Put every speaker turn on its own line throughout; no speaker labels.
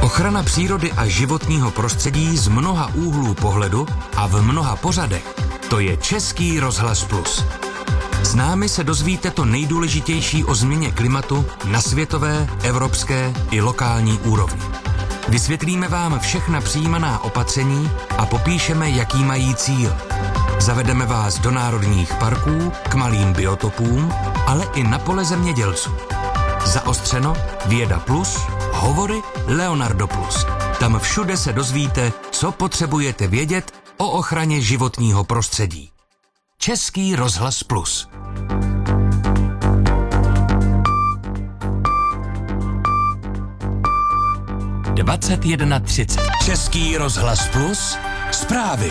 Ochrana přírody a životního prostředí z mnoha úhlů pohledu a v mnoha pořadech, to je Český rozhlas Plus. S námi se dozvíte to nejdůležitější o změně klimatu na světové, evropské i lokální úrovni. Vysvětlíme vám všechna přijímaná opatření a popíšeme, jaký mají cíl. Zavedeme vás do národních parků, k malým biotopům, ale i na pole zemědělců. Zaostřeno, Věda Plus, hovory Leonardo Plus. Tam všude se dozvíte, co potřebujete vědět o ochraně životního prostředí. Český rozhlas Plus. (21:30) Český rozhlas Plus. Zprávy.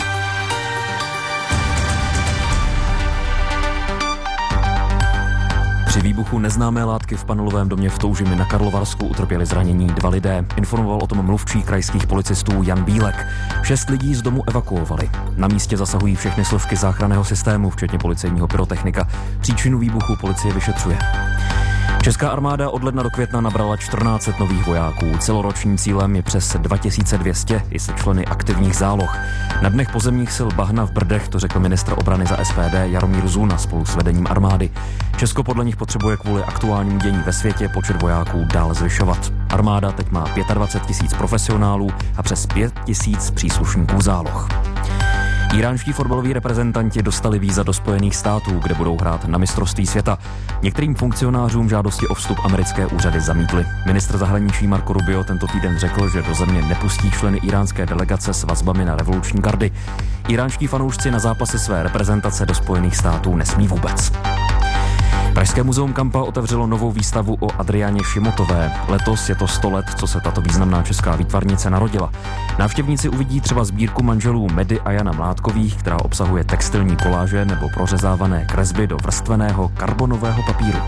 Při výbuchu neznámé látky v panelovém domě v Toužimi na Karlovarsku utrpěli zranění 2 lidé. Informoval o tom mluvčí krajských policistů Jan Bílek. 6 lidí z domu evakuovali. Na místě zasahují všechny složky záchranného systému, včetně policejního pyrotechnika. Příčinu výbuchu policie vyšetřuje. Česká armáda od ledna do května nabrala 1400 nových vojáků. Celoročním cílem je přes 2200 i se členy aktivních záloh. Na dnech pozemních sil Bahna v Brdech to řekl ministr obrany za SPD Jaromír Zuna spolu s vedením armády. Česko podle nich potřebuje kvůli aktuálnímu dění ve světě počet vojáků dál zvyšovat. Armáda teď má 25 000 profesionálů a přes 5 000 příslušníků záloh. Iránští fotbaloví reprezentanti dostali víza do Spojených států, kde budou hrát na mistrovství světa. Některým funkcionářům žádosti o vstup americké úřady zamítly. Ministr zahraničí Marco Rubio tento týden řekl, že do země nepustí členy iránské delegace s vazbami na revoluční gardy. Iránští fanoušci na zápasy své reprezentace do Spojených států nesmí vůbec. Pražské muzeum Kampa otevřelo novou výstavu o Adriáně Šimotové. Letos je to 100 let, co se tato významná česká výtvarnice narodila. Návštěvníci uvidí třeba sbírku manželů Medy a Jana Mládkových, která obsahuje textilní koláže nebo prořezávané kresby do vrstveného karbonového papíru.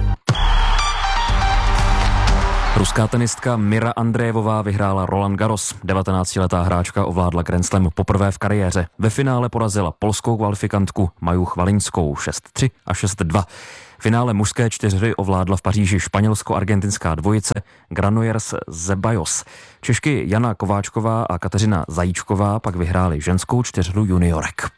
Ruská tenistka Mira Andreevová vyhrála Roland Garros. 19letá hráčka ovládla Grand Slam poprvé v kariéře. Ve finále porazila polskou kvalifikantku Maju Chvalinskou 6-3 a 6-2. V finále mužské 4 ovládla v Paříži španělsko-argentinská dvojice Granollers Zeballos. Češky Jana Kováčková a Kateřina Zajíčková pak vyhráli ženskou 4 juniorek.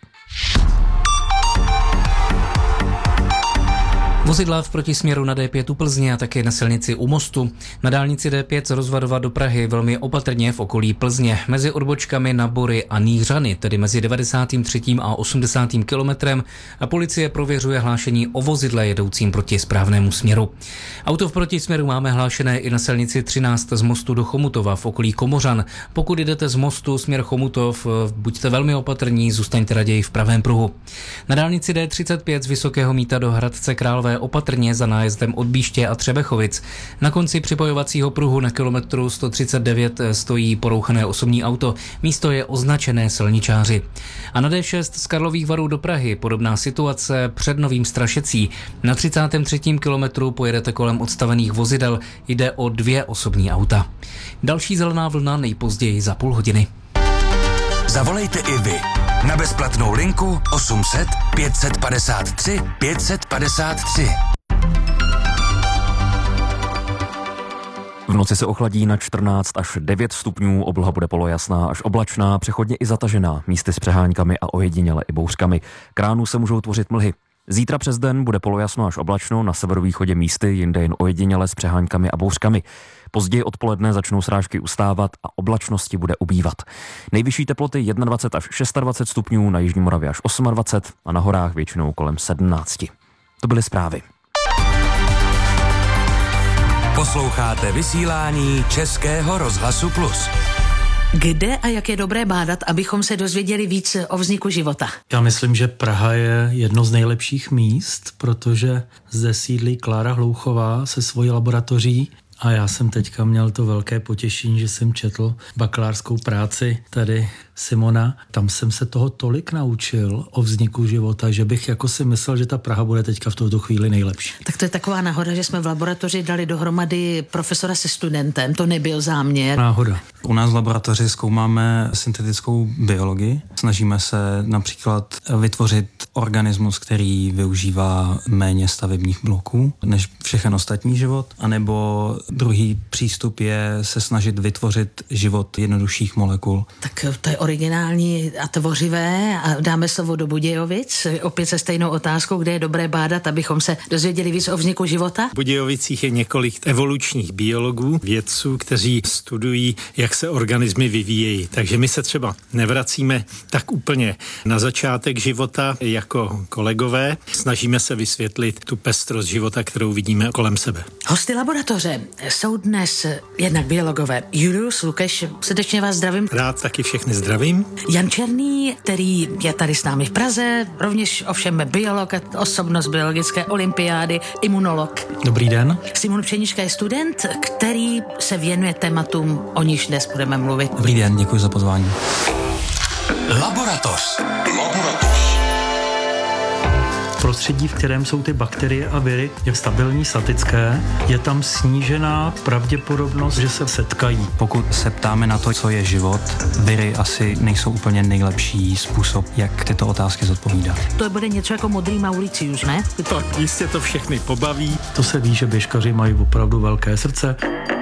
Vozidla v protisměru na D5 u Plzně a také na silnici u Mostu. Na dálnici D5 z Rozvadova do Prahy velmi opatrně v okolí Plzně. Mezi odbočkami na Bory a Nýřany, tedy mezi 93. a 80. kilometrem, a policie prověřuje hlášení o vozidle jedoucím proti správnému směru. Auto v protisměru máme hlášené i na silnici 13 z Mostu do Chomutova v okolí Komořan. Pokud jdete z Mostu směr Chomutov, buďte velmi opatrní, zůstaňte raději v pravém pruhu. Na dálnici D35 z Vysokého Mýta do Hradce Králové opatrně za nájezdem od Bíště a Třebechovic. Na konci připojovacího pruhu na kilometru 139 stojí porouchané osobní auto. Místo je označené silničáři. A na D6 z Karlových Varů do Prahy podobná situace před Novým Strašecí. Na 33. kilometru pojedete kolem odstavených vozidel. Jde o 2 osobní auta. Další zelená vlna nejpozději za půl hodiny.
Zavolejte i vy na bezplatnou linku 800 553 553.
V noci se ochladí na 14 až 9 stupňů, obloha bude polojasná až oblačná, přechodně i zatažená, místy s přeháňkami a ojediněle i bouřkami. K ránu se můžou tvořit mlhy. Zítra přes den bude polojasno až oblačno, na severovýchodě místy, jinde jen ojediněle s přeháňkami a bouřkami. Později odpoledne začnou srážky ustávat a oblačnosti bude ubývat. Nejvyšší teploty 21 až 26 stupňů, na jižní Moravě až 28 a na horách většinou kolem 17. To byly zprávy.
Posloucháte vysílání Českého rozhlasu Plus.
Kde a jak je dobré bádat, abychom se dozvěděli víc o vzniku života?
Já myslím, že Praha je jedno z nejlepších míst, protože zde sídlí Klára Hlouchová se svojí laboratoří. A já jsem teďka měl to velké potěšení, že jsem četl bakalářskou práci tady Simona. Tam jsem se toho tolik naučil o vzniku života, že bych jako si myslel, že ta Praha bude teďka v tuto chvíli nejlepší.
Tak to je taková náhoda, že jsme v laboratoři dali dohromady profesora se studentem. To nebyl záměr.
Náhoda.
U nás v laboratoři zkoumáme syntetickou biologii. Snažíme se například vytvořit organismus, který využívá méně stavebních bloků než všechen ostatní život, anebo Druhý přístup je se snažit vytvořit život jednodušších molekul.
Tak to je originální a tvořivé a dáme slovo do Budějovic. Opět se stejnou otázkou, kde je dobré bádat, abychom se dozvěděli víc o vzniku života.
V Budějovicích je několik evolučních biologů, vědců, kteří studují, jak se organismy vyvíjejí. Takže my se třeba nevracíme tak úplně na začátek života jako kolegové. Snažíme se vysvětlit tu pestrost života, kterou vidíme kolem sebe.
Hosty laboratoře jsou dnes jednak biologové. Julius Lukeš, srdečně vás zdravím.
Rád taky všechny zdravím.
Jan Černý, který je tady s námi v Praze, rovněž ovšem biolog, osobnost biologické olympiády, imunolog.
Dobrý den.
Simon Pšenička je student, který se věnuje tématům, o nichž dnes budeme mluvit.
Dobrý den, děkuji za pozvání.
Laboratoř.
Prostředí, v kterém jsou ty bakterie a viry, je stabilní, statické, je tam snížená pravděpodobnost, že se setkají.
Pokud se ptáme na to, co je život, viry asi nejsou úplně nejlepší způsob, jak tyto otázky zodpovídat.
To bude něco jako modrý Mauricius, ne?
Tak jistě to všechny pobaví.
To se ví, že běžkaři mají opravdu velké srdce.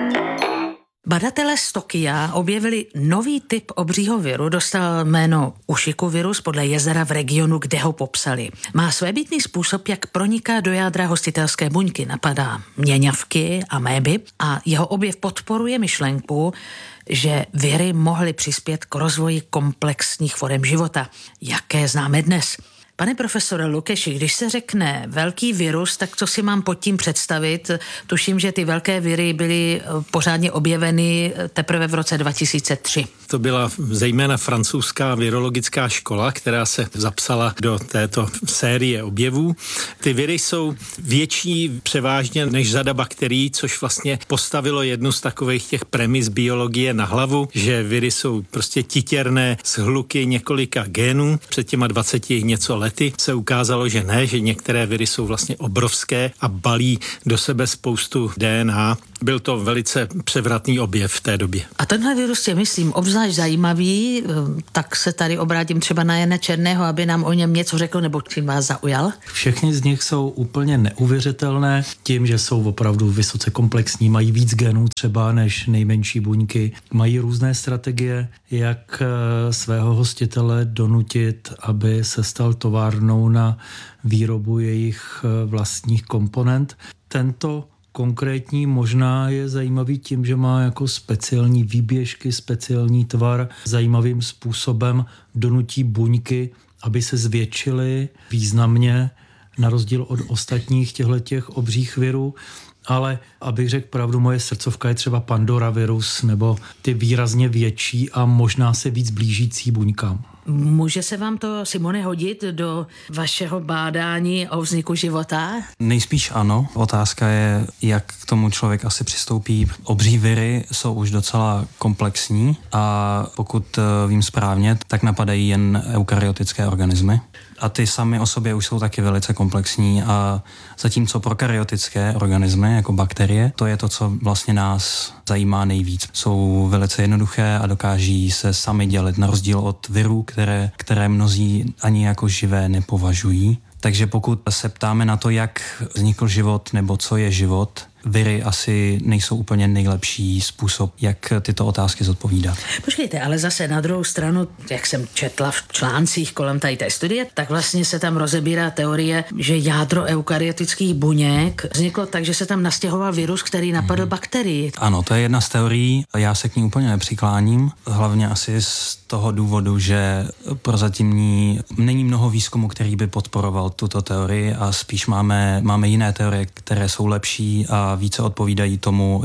Badatelé z Tokia objevili nový typ obřího viru, dostal jméno Ušiku virus podle jezera v regionu, kde ho popsali. Má svébytný způsob, jak proniká do jádra hostitelské buňky, napadá měňavky a méby a jeho objev podporuje myšlenku, že viry mohly přispět k rozvoji komplexních forem života, jaké známe dnes. Pane profesore Lukeši, když se řekne velký virus, tak co si mám pod tím představit? Tuším, že ty velké viry byly pořádně objeveny teprve v roce 2003.
To byla zejména francouzská virologická škola, která se zapsala do této série objevů. Ty viry jsou větší převážně než řada bakterií, což vlastně postavilo jednu z takových těch premis biologie na hlavu, že viry jsou prostě titěrné shluky několika genů. Před těma 20 něco lety se ukázalo, že ne, že některé viry jsou vlastně obrovské a balí do sebe spoustu DNA. Byl to velice převratný objev v té době.
A tenhle virus je, myslím, obzvlášť zajímavý, tak se tady obrátím třeba na Jana Černého, aby nám o něm něco řekl, nebo čím vás zaujal.
Všechny z nich jsou úplně neuvěřitelné tím, že jsou opravdu vysoce komplexní, mají víc genů třeba než nejmenší buňky, mají různé strategie, jak svého hostitele donutit, aby se stal továrnou na výrobu jejich vlastních komponent. Tento konkrétní možná je zajímavý tím, že má jako speciální výběžky, speciální tvar, zajímavým způsobem donutí buňky, aby se zvětšily významně, na rozdíl od ostatních těchto obřích virů. Ale abych řekl pravdu, moje srdcovka je třeba Pandora virus, nebo ty výrazně větší a možná se víc blížící buňkám.
Může se vám to, Simone, hodit do vašeho bádání o vzniku života?
Nejspíš ano. Otázka je, jak k tomu člověk asi přistoupí. Obří viry jsou už docela komplexní a pokud vím správně, tak napadají jen eukaryotické organismy. A ty sami o sobě už jsou taky velice komplexní a zatímco prokaryotické organismy, jako bakterie, to je to, co vlastně nás zajímá nejvíc. Jsou velice jednoduché a dokáží se sami dělit, na rozdíl od virů, které mnozí ani jako živé nepovažují. Takže pokud se ptáme na to, jak vznikl život nebo co je život, viry asi nejsou úplně nejlepší způsob, jak tyto otázky zodpovídat.
Počkejte, ale zase na druhou stranu, jak jsem četla v článcích kolem tady té studie, tak vlastně se tam rozebírá teorie, že jádro eukaryotických buněk vzniklo tak, že se tam nastěhoval virus, který napadl bakterii.
Ano, to je jedna z teorií. Já se k ní úplně nepřikláním. Hlavně asi z toho důvodu, že prozatímní není mnoho výzkumu, který by podporoval tuto teorii a spíš máme jiné teorie, které jsou lepší a více odpovídají tomu,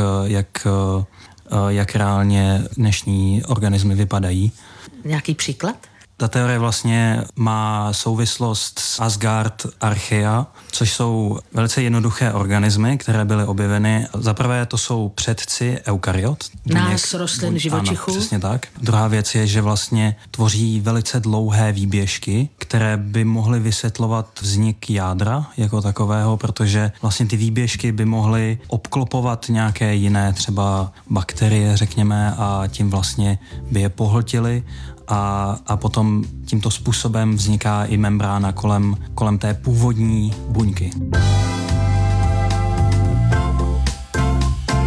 jak reálně dnešní organismy vypadají.
Nějaký příklad?
Ta teorie vlastně má souvislost s Asgard Archaea, což jsou velice jednoduché organismy, které byly objeveny. Za prvé to jsou předci eukaryot.
Nás rostlin živočichů.
Ano, přesně tak. Druhá věc je, že vlastně tvoří velice dlouhé výběžky, které by mohly vysvětlovat vznik jádra jako takového, protože vlastně ty výběžky by mohly obklopovat nějaké jiné třeba bakterie, řekněme, a tím vlastně by je pohltily. A potom tímto způsobem vzniká i membrána kolem té původní buňky.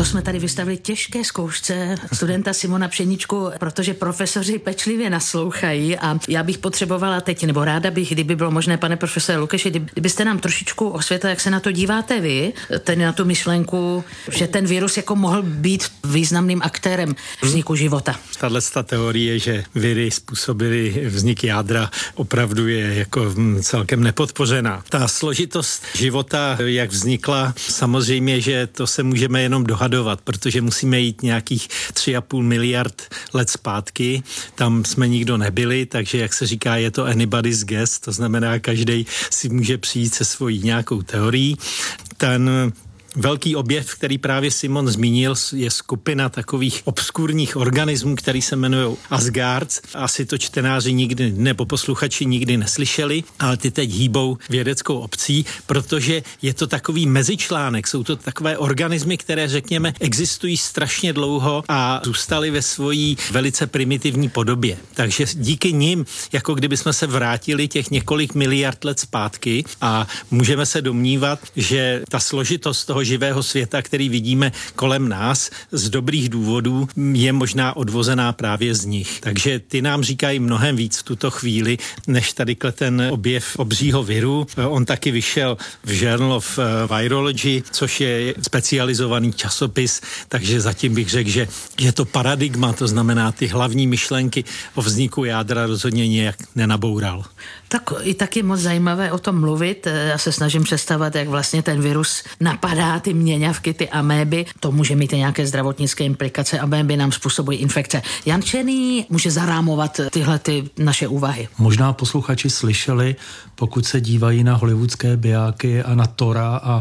jsme tady vystavili těžké zkoušce studenta Simona Pšeničku, protože profesoři pečlivě naslouchají a já bych potřebovala teď, nebo ráda bych, kdyby bylo možné, pane profesore Lukeši, kdybyste nám trošičku osvětlili, jak se na to díváte vy, tedy na tu myšlenku, že ten virus jako mohl být významným aktérem vzniku života.
Tato teorie, že viry způsobily vznik jádra, opravdu je jako celkem nepodpořená. Ta složitost života, jak vznikla, samozřejmě, že to se můžeme jenom dohadovat, protože musíme jít nějakých 3,5 miliard let zpátky. Tam jsme nikdo nebyli, takže jak se říká, je to anybody's guess, to znamená, každý si může přijít se svojí nějakou teorií. Ten velký objev, který právě Simon zmínil, je skupina takových obskurních organismů, který se jmenují Asgards. Asi to čtenáři nikdy nebo posluchači nikdy neslyšeli, ale ty teď hýbou vědeckou obcí, protože je to takový mezičlánek. Jsou to takové organismy, které, řekněme, existují strašně dlouho a zůstaly ve svojí velice primitivní podobě. Takže díky nim, jako kdyby jsme se vrátili těch několik miliard let zpátky a můžeme se domnívat, že ta složitost toho živého světa, který vidíme kolem nás z dobrých důvodů, je možná odvozená právě z nich. Takže ty nám říkají mnohem víc v tuto chvíli, než tady ten objev obřího viru. On taky vyšel v Journal of Virology, což je specializovaný časopis, takže zatím bych řekl, že je to paradigma, to znamená ty hlavní myšlenky o vzniku jádra rozhodně nějak nenaboural.
Tak i tak je moc zajímavé o tom mluvit. Já se snažím představit, jak vlastně ten virus napadá ty měňavky, ty améby. To může mít i nějaké zdravotnické implikace. Améby nám způsobují infekce. Jan Černý může zarámovat tyhle ty naše úvahy.
Možná posluchači slyšeli, pokud se dívají na hollywoodské bijáky a na Thora a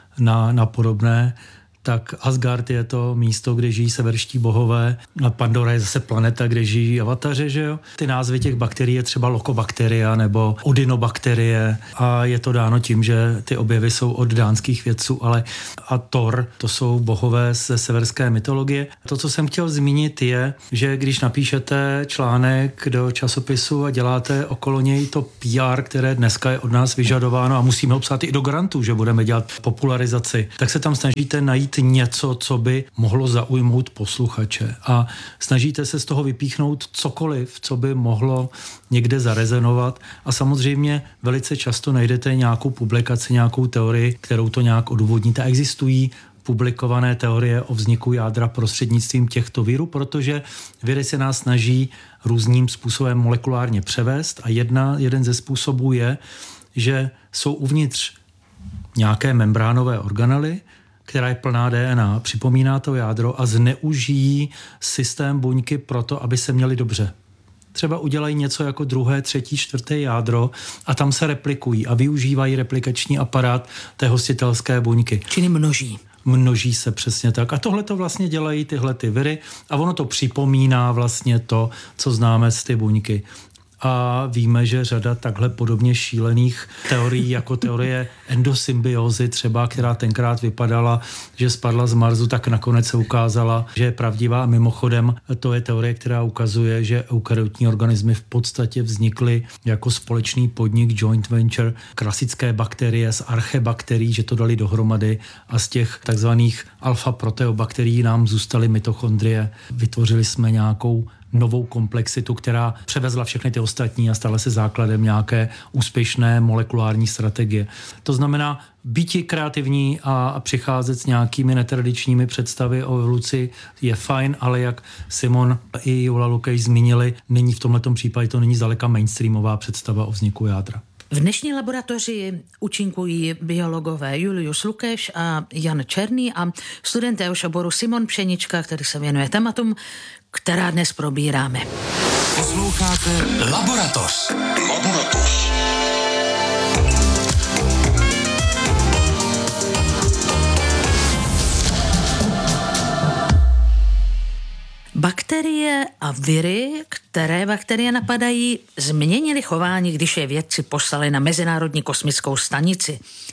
na podobné, tak Asgard je to místo, kde žijí severští bohové. A Pandora je zase planeta, kde žijí avataři, že jo? Ty názvy těch bakterií je třeba Lokobakteria nebo Odinobakterie a je to dáno tím, že ty objevy jsou od dánských vědců, ale a Thor, to jsou bohové ze severské mytologie. To, co jsem chtěl zmínit, je, že když napíšete článek do časopisu a děláte okolo něj to PR, které dneska je od nás vyžadováno a musíme ho psát i do grantu, že budeme dělat popularizaci, tak se tam snažíte najít něco, co by mohlo zaujmout posluchače a snažíte se z toho vypíchnout cokoliv, co by mohlo někde zarezonovat a samozřejmě velice často najdete nějakou publikaci, nějakou teorii, kterou to nějak odůvodníte. Existují publikované teorie o vzniku jádra prostřednictvím těchto virů, protože viry se nás snaží různým způsobem molekulárně převést a jeden ze způsobů je, že jsou uvnitř nějaké membránové organely, která je plná DNA, připomíná to jádro a zneužijí systém buňky proto, aby se měli dobře. Třeba udělají něco jako druhé, třetí, čtvrté jádro a tam se replikují a využívají replikační aparát té hostitelské buňky.
Čili množí.
Množí se přesně tak. A tohle to vlastně dělají tyhle ty viry a ono to připomíná vlastně to, co známe z ty buňky. A víme, že řada takhle podobně šílených teorií, jako teorie endosymbiózy třeba, která tenkrát vypadala, že spadla z Marsu, tak nakonec se ukázala, že je pravdivá. Mimochodem, to je teorie, která ukazuje, že eukaryotní organismy v podstatě vznikly jako společný podnik, joint venture, klasické bakterie z archebakterií, že to dali dohromady a z těch takzvaných alfa-proteobakterií nám zůstaly mitochondrie. Vytvořili jsme nějakou novou komplexitu, která převezla všechny ty ostatní a stala se základem nějaké úspěšné molekulární strategie. To znamená, býti kreativní a přicházet s nějakými netradičními představy o evoluci je fajn, ale jak Simon i Jula Lukeš zmínili, není v tomhletom případě, to není zdaleka mainstreamová představa o vzniku jádra.
V dnešní laboratoři účinkují biologové Julius Lukeš a Jan Černý a student téhož oboru Simon Pšenička, který se věnuje tématům, která dnes probíráme.
Posloucháte Laboratoř.
Bakterie a viry, které bakterie napadají, změnily chování, když je vědci poslali na Mezinárodní kosmickou stanici. V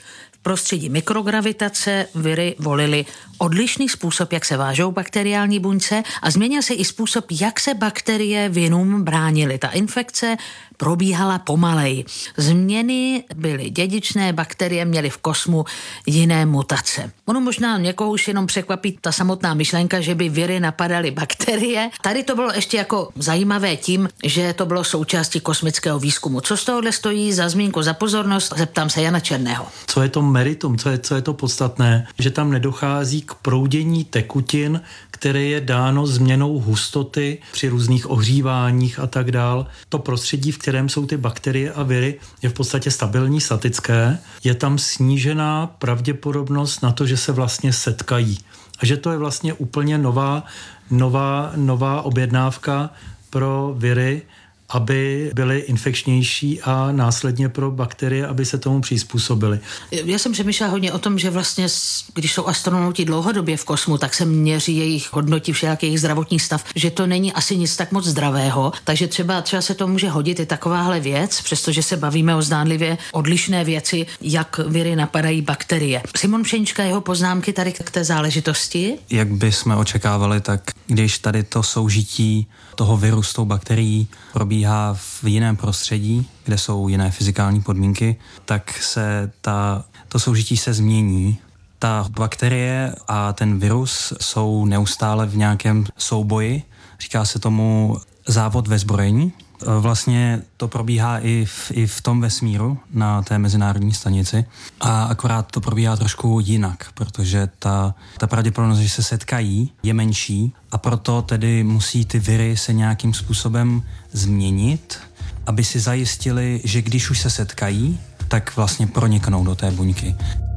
prostředí mikrogravitace viry volily odlišný způsob, jak se vážou bakteriální buňce a změnil se i způsob, jak se bakterie virům bránily. Ta infekce probíhala pomaleji. Změny byly dědičné, bakterie měly v kosmu jiné mutace. Ono možná někoho už jenom překvapí ta samotná myšlenka, že by viry napadaly bakterie. Tady to bylo ještě jako zajímavé tím, že to bylo součástí kosmického výzkumu. Co z tohohle stojí za zmínku, za pozornost? Zeptám se Jana Černého.
Co je to meritum, co je to podstatné? Že tam nedochází k proudění tekutin, které je dáno změnou hustoty při různých ohříváních a tak dál. To prostředí, v kterém jsou ty bakterie a viry, je v podstatě stabilní, statické. Je tam snížená pravděpodobnost na to, že se vlastně setkají. A že to je vlastně úplně nová objednávka pro viry, aby byly infekčnější a následně pro bakterie, aby se tomu přizpůsobily.
Já jsem přemýšlela hodně o tom, že vlastně, když jsou astronauti dlouhodobě v kosmu, tak se měří jejich hodnotí všelaký jejich zdravotní stav, že to není asi nic tak moc zdravého, takže třeba se to může hodit i takováhle věc, přestože se bavíme o zdánlivě odlišné věci, jak viry napadají bakterie. Simon Pšenička, jeho poznámky tady k té záležitosti?
Jak bychom očekávali, tak když tady to soužití toho viru s tou bakterií probíhá v jiném prostředí, kde jsou jiné fyzikální podmínky, tak se to soužití se změní. Ta bakterie a ten virus jsou neustále v nějakém souboji. Říká se tomu závod ve zbrojení. Vlastně to probíhá i v tom vesmíru na té mezinárodní stanici a akorát to probíhá trošku jinak, protože ta pravděpodobnost, že se setkají, je menší a proto tedy musí ty viry se nějakým způsobem změnit, aby si zajistili, že když už se setkají, tak vlastně proniknou do té buňky.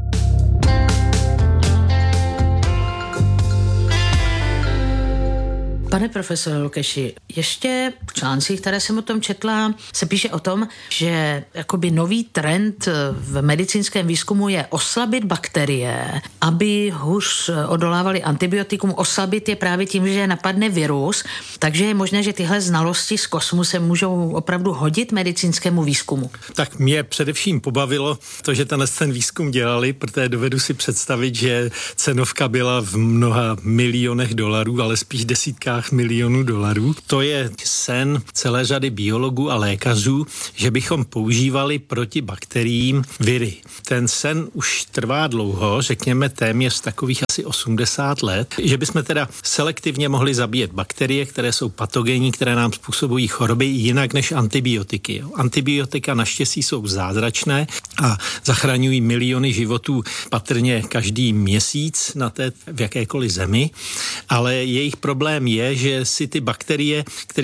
Pane profesore Lukeši, ještě v článcích, které jsem o tom četla, se píše o tom, že jakoby nový trend v medicínském výzkumu je oslabit bakterie, aby hůř odolávali antibiotikum. Oslabit je právě tím, že napadne virus, takže je možné, že tyhle znalosti z kosmu se můžou opravdu hodit medicínskému výzkumu.
Tak mě především pobavilo to, že ten výzkum dělali, protože dovedu si představit, že cenovka byla v mnoha milionech dolarů, ale spíš desítkách milionů dolarů. To je sen celé řady biologů a lékařů, že bychom používali proti bakteriím viry. Ten sen už trvá dlouho, řekněme téměř takových asi 80 let, že bychom teda selektivně mohli zabíjet bakterie, které jsou patogenní, které nám způsobují choroby jinak než antibiotiky. Antibiotika naštěstí jsou zázračné a zachraňují miliony životů patrně každý měsíc v jakékoliv zemi, ale jejich problém je, že si ty bakterie, které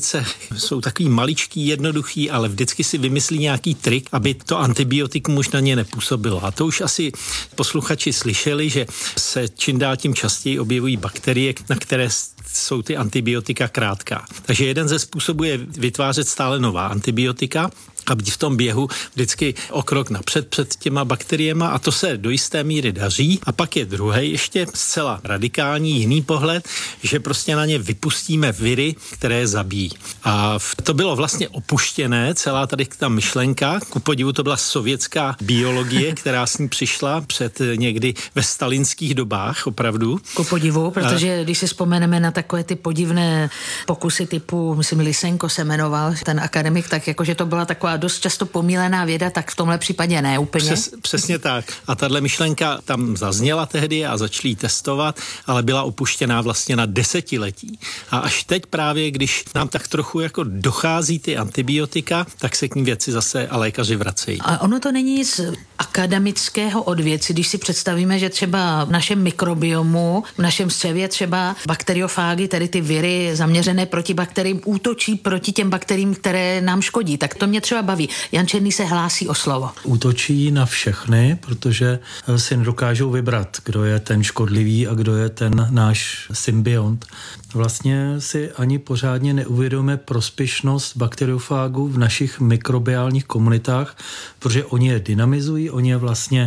jsou takový maličký, jednoduchý, ale vždycky si vymyslí nějaký trik, aby to antibiotikum už na ně nepůsobilo. A to už asi posluchači slyšeli, že se čím dál tím častěji objevují bakterie, na které jsou ty antibiotika krátká. Takže jeden ze způsobů je vytvářet stále nová antibiotika, a být v tom běhu vždycky o krok napřed před těma bakteriema a to se do jisté míry daří. A pak je druhý ještě zcela radikální jiný pohled, že prostě na ně vypustíme viry, které zabíjí. A to bylo vlastně opuštěné, celá tady ta myšlenka, ku podivu to byla sovětská biologie, která s ní přišla před někdy ve stalinských dobách, opravdu.
Ku podivu, protože když si vzpomeneme na takové ty podivné pokusy typu, myslím, Lysenko se jmenoval ten akademik, tak jakože to byla taková dost často pomílená věda, tak v tomhle případě ne úplně.
Přesně tak. A tahle myšlenka tam zazněla tehdy a začali ji testovat, ale byla opuštěná vlastně na desetiletí. A až teď právě, když nám tak trochu jako dochází ty antibiotika, tak se k ní věci zase a lékaři vracejí.
A ono to není nic akademického od věci, když si představíme, že třeba v našem mikrobiomu, v našem střevě třeba bakteriofágy, tedy ty viry zaměřené proti bakteriím, útočí proti těm bakteriím, které nám škodí. Tak to mě třeba baví. Jan Černý se hlásí o slovo.
Útočí na všechny, protože si nedokážou vybrat, kdo je ten škodlivý a kdo je ten náš symbiont. Vlastně si ani pořádně neuvědomíme prospěšnost bakteriofágů v našich mikrobiálních komunitách, protože oni je dynamizují, oni je vlastně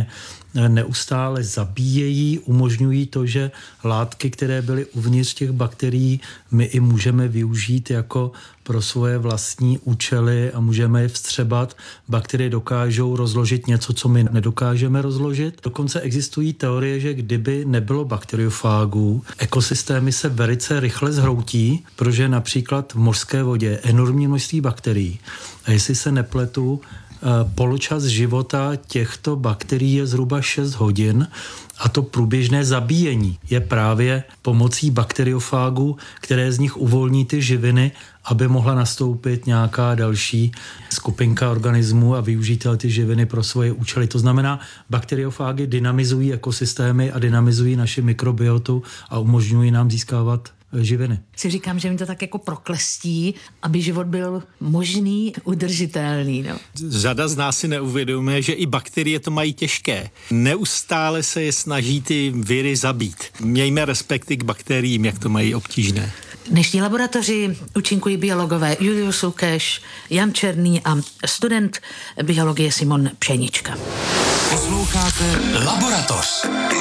neustále zabíjejí, umožňují to, že látky, které byly uvnitř těch bakterií, my i můžeme využít jako pro svoje vlastní účely a můžeme je vstřebat. Bakterie dokážou rozložit něco, co my nedokážeme rozložit. Dokonce existují teorie, že kdyby nebylo bakteriofágů, ekosystémy se velice rychle zhroutí, protože například v mořské vodě je enormní množství bakterií. A jestli se nepletu, poločas života těchto bakterií je zhruba 6 hodin a to průběžné zabíjení je právě pomocí bakteriofágů, které z nich uvolní ty živiny, aby mohla nastoupit nějaká další skupinka organismů a využít ty živiny pro svoje účely. To znamená, bakteriofágy dynamizují ekosystémy a dynamizují naši mikrobiotu a umožňují nám získávat živiny.
Si říkám, že mi to tak jako proklestí, aby život byl možný, udržitelný. No.
Řada z nás si neuvědomuje, že i bakterie to mají těžké. Neustále se je snaží ty viry zabít. Mějme respekty k bakteriím, jak to mají obtížné.
Dnešní laboratoři účinkují biologové Julius Lukeš, Jan Černý a student biologie Simon Pšenička.
Posloucháte Laboratoř.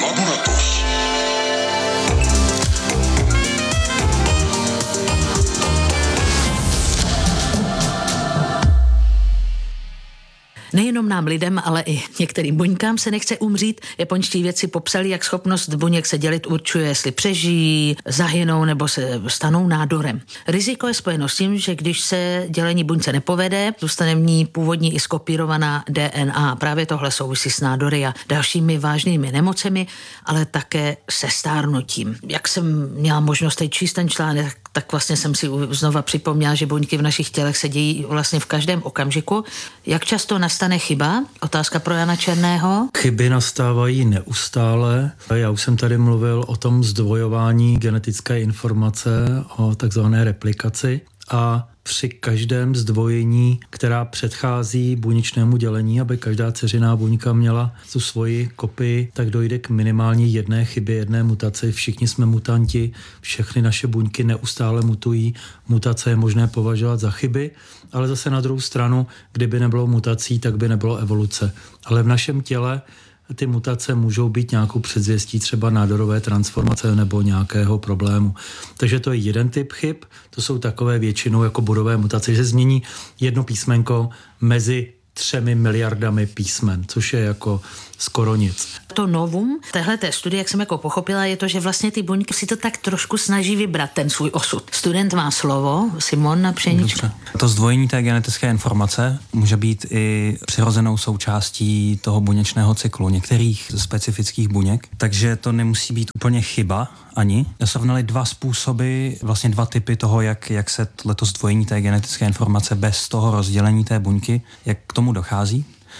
Nejenom nám lidem, ale i některým buňkám se nechce umřít. Japonští vědci popsali, jak schopnost buněk se dělit určuje, jestli přežijí, zahynou nebo se stanou nádorem. Riziko je spojeno s tím, že když se dělení buňce nepovede, zůstane v ní původní i skopírovaná DNA. Právě tohle souvisí s nádory a dalšími vážnými nemocemi, ale také se stárnutím. Jak jsem měla možnost teď číst ten článek, tak vlastně jsem si znova připomněla, že buňky v našich tělech se dějí vlastně v každém okamžiku. Jak často nastane chyba? Otázka pro Jana Černého.
Chyby nastávají neustále. Já už jsem tady mluvil o tom zdvojování genetické informace, o takzvané replikaci a při každém zdvojení, která předchází buněčnému dělení, aby každá dceřiná buňka měla tu svoji kopii, tak dojde k minimálně jedné chybě, jedné mutaci. Všichni jsme mutanti, všechny naše buňky neustále mutují. Mutace je možné považovat za chyby, ale zase na druhou stranu, kdyby nebylo mutací, tak by nebylo evoluce. Ale v našem těle ty mutace můžou být nějakou předzvěstí třeba nádorové transformace nebo nějakého problému. Takže to je jeden typ chyb, to jsou takové většinou jako bodové mutace, že změní jedno písmenko mezi 3 miliardami písmen, což je jako skoro nic.
To novum téhleté studie, jak jsem jako pochopila, je to, že vlastně ty buňky si to tak trošku snaží vybrat ten svůj osud. Student má slovo, Simon Pšenička.
To zdvojení té genetické informace může být i přirozenou součástí toho buněčného cyklu některých specifických buněk, takže to nemusí být úplně chyba ani. Srovnali 2 způsoby, vlastně 2 typy toho, jak se tohleto zdvojení té genetické informace bez toho rozdělení té buňky, jak k tomu dochází.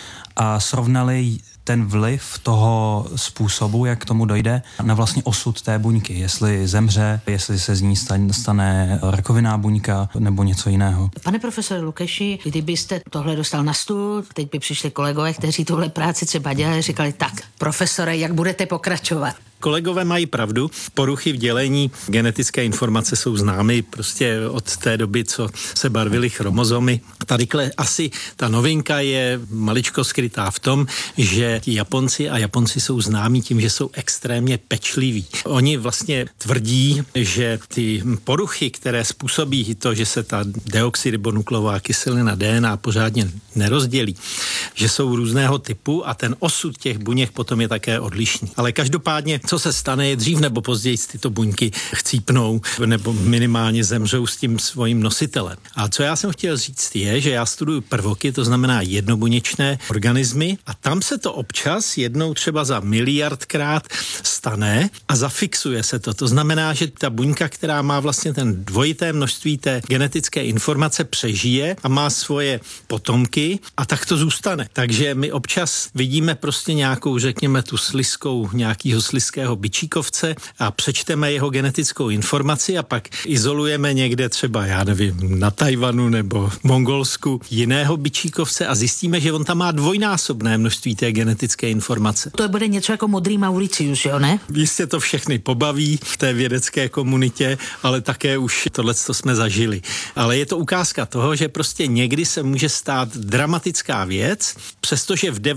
A srovnali ten vliv toho způsobu, jak k tomu dojde, na vlastně osud té buňky. Jestli zemře, jestli se z ní stane rakovinná buňka nebo něco jiného.
Pane profesore Lukeši, kdybyste tohle dostal na stůl, teď by přišli kolegové, kteří tuhle práci třeba dělali, říkali, tak profesore, jak budete pokračovat?
Kolegové mají pravdu, poruchy v dělení genetické informace jsou známy prostě od té doby, co se barvily chromozomy. Tadyhle asi ta novinka je maličko skrytá v tom, že ti Japonci jsou známí tím, že jsou extrémně pečliví. Oni vlastně tvrdí, že ty poruchy, které způsobí to, že se ta deoxyribonukleová kyselina DNA pořádně nerozdělí, že jsou různého typu a ten osud těch buněk potom je také odlišný. Ale každopádně, co se stane, je dřív nebo později tyto buňky chcípnou nebo minimálně zemřou s tím svým nositelem. A co já jsem chtěl říct je, že já studuju prvoky, to znamená jednobuněčné organismy a tam se to občas jednou třeba za miliardkrát stane a zafixuje se to. To znamená, že ta buňka, která má vlastně ten dvojité množství té genetické informace, přežije a má svoje potomky a tak to zůstane. Takže my občas vidíme prostě nějakou, řekněme, tu slizkou, nějakýho slizkého afrického bičíkovce a přečteme jeho genetickou informaci a pak izolujeme někde třeba, já nevím, na Tajvanu nebo Mongolsku jiného bičíkovce a zjistíme, že on tam má dvojnásobné množství té genetické informace.
To bude něco jako modrý Mauricius, jo, ne?
Jistě to všechny pobaví v té vědecké komunitě, ale také už tohleto jsme zažili. Ale je to ukázka toho, že prostě někdy se může stát dramatická věc, přestože v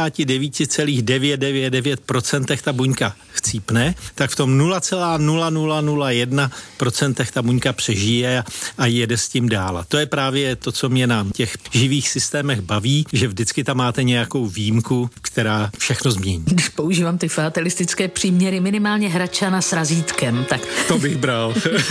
99,999% ta buňka chcípne, tak v tom 0,0001% ta buňka přežije a jede s tím dál. A to je právě to, co mě na těch živých systémech baví, že vždycky tam máte nějakou výjimku, která všechno změní.
Když používám ty fatalistické příměry, minimálně Hradčana s razítkem, tak...
To bych bral.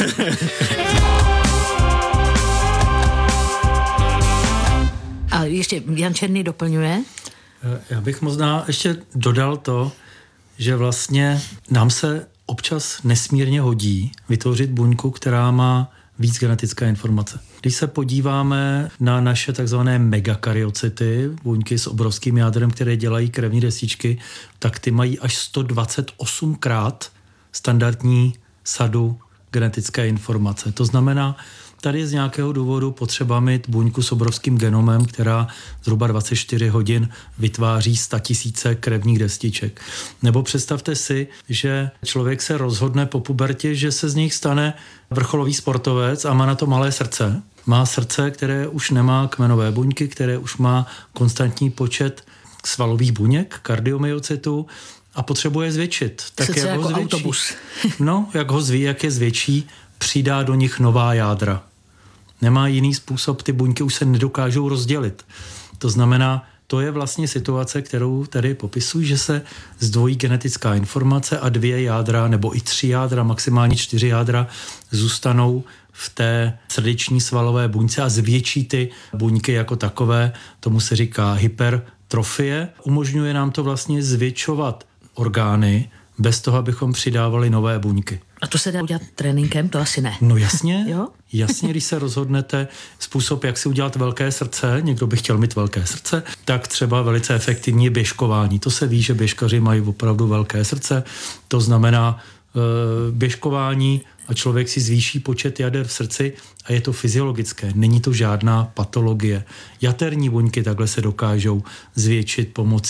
A ještě Jan Černý doplňuje?
Já bych možná ještě dodal to, že vlastně nám se občas nesmírně hodí vytvořit buňku, která má víc genetické informace. Když se podíváme na naše takzvané megakaryocyty, buňky s obrovským jádrem, které dělají krevní destičky, tak ty mají až 128krát standardní sadu genetické informace. To znamená, tady je z nějakého důvodu potřeba mít buňku s obrovským genomem, která zhruba 24 hodin vytváří 100 000 krevních destiček. Nebo představte si, že člověk se rozhodne po pubertě, že se z nich stane vrcholový sportovec a má na to malé srdce. Má srdce, které už nemá kmenové buňky, které už má konstantní počet svalových buněk, kardiomyocytů, a potřebuje zvětšit. Tak
Srdce
jak
jako
ho zvětší?
Autobus.
No, jak je zvětší, přidá do nich nová jádra. Nemá jiný způsob, ty buňky už se nedokážou rozdělit. To znamená, to je vlastně situace, kterou tady popisují, že se zdvojí genetická informace a 2 jádra nebo i 3 jádra, maximálně 4 jádra zůstanou v té srdeční svalové buňce a zvětší ty buňky jako takové. Tomu se říká hypertrofie. Umožňuje nám to vlastně zvětšovat orgány bez toho, abychom přidávali nové buňky.
A to se dá udělat tréninkem? To asi ne.
No jasně,
Jo?
jasně, když se rozhodnete způsob, jak si udělat velké srdce, někdo by chtěl mít velké srdce, tak třeba velice efektivní běžkování. To se ví, že běžkaři mají opravdu velké srdce, to znamená běžkování a člověk si zvýší počet jader v srdci a je to fyziologické, není to žádná patologie. Jaterní buňky takhle se dokážou zvětšit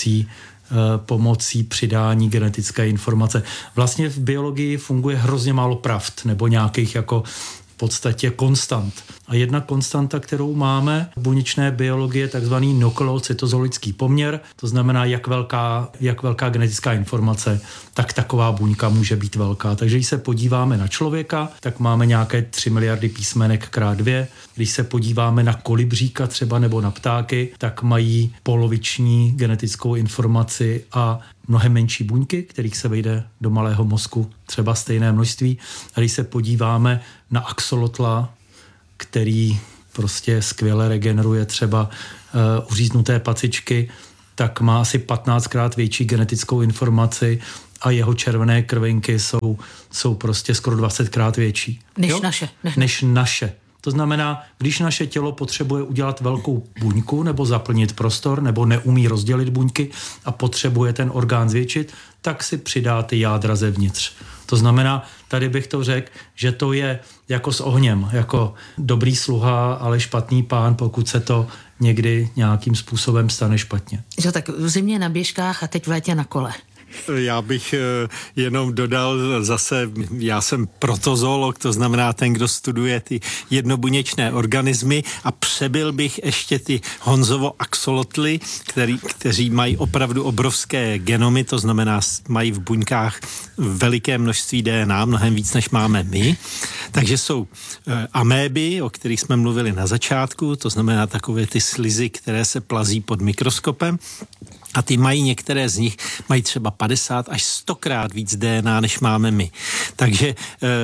pomocí přidání genetické informace. Vlastně v biologii funguje hrozně málo pravd nebo nějakých jako v podstatě konstant. A jedna konstanta, kterou máme v buněčné biologii, je takzvaný nukleocytozolický poměr, to znamená, jak velká genetická informace, tak taková buňka může být velká. Takže když se podíváme na člověka, tak máme nějaké 3 miliardy písmenek krát 2. Když se podíváme na kolibříka třeba nebo na ptáky, tak mají poloviční genetickou informaci a mnohem menší buňky, kterých se vejde do malého mozku třeba stejné množství. A když se podíváme na axolotla, který prostě skvěle regeneruje třeba uříznuté pacičky, tak má asi 15krát větší genetickou informaci a jeho červené krvinky jsou prostě skoro 20krát větší. Než naše. To znamená, když naše tělo potřebuje udělat velkou buňku nebo zaplnit prostor, nebo neumí rozdělit buňky a potřebuje ten orgán zvětšit, tak si přidá ty jádra zevnitř. To znamená, tady bych to řekl, že to je jako s ohněm, jako dobrý sluha, ale špatný pán, pokud se to někdy nějakým způsobem stane špatně.
Jo, tak v zimě na běžkách a teď v létě na kole.
Já bych jenom dodal zase, já jsem protozoolog, to znamená ten, kdo studuje ty jednobuněčné organismy a přebyl bych ještě ty Honzovo axolotly, kteří mají opravdu obrovské genomy, to znamená mají v buňkách veliké množství DNA, mnohem víc, než máme my. Takže jsou améby, o kterých jsme mluvili na začátku, to znamená takové ty slizy, které se plazí pod mikroskopem. A ty mají, některé z nich mají třeba 50 až 100krát víc DNA, než máme my. Takže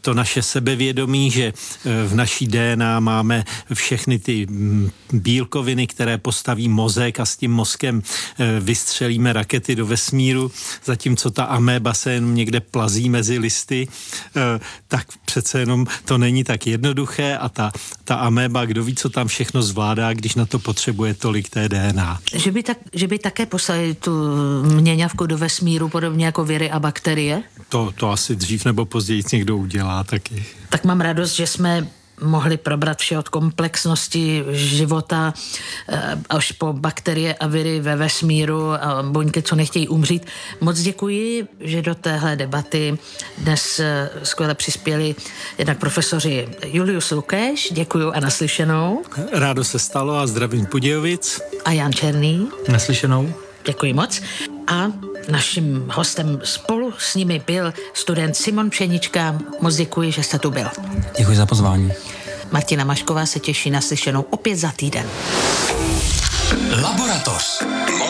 to naše sebevědomí, že v naší DNA máme všechny ty bílkoviny, které postaví mozek a s tím mozkem vystřelíme rakety do vesmíru, zatímco ta améba se jenom někde plazí mezi listy, tak přece jenom to není tak jednoduché a ta améba, kdo ví, co tam všechno zvládá, když na to potřebuje tolik té DNA.
Že by také poslali tu měňavku do vesmíru, podobně jako viry a bakterie?
To asi dřív nebo později někdo udělá taky.
Tak mám radost, že jsme mohli probrat vše od komplexnosti života až po bakterie a viry ve vesmíru a buňky, co nechtějí umřít. Moc děkuji, že do téhle debaty dnes skvěle přispěli jednak profesoři Julius Lukeš, děkuju a naslyšenou.
Rádo se stalo a zdravím Budějovic.
A Jan Černý.
Naslyšenou.
Děkuji moc. A naším hostem spolu s nimi byl student Simon Pšenička. Moc děkuji, že jste tu byl.
Děkuji za pozvání.
Martina Mašková se těší na slyšenou opět za týden.
Laboratoř.